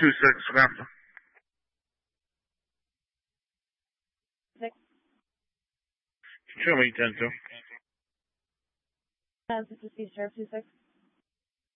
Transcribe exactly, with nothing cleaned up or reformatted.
two six, Samantha. Six. Show me ten two. Uh, this is Steve Sheriff two six.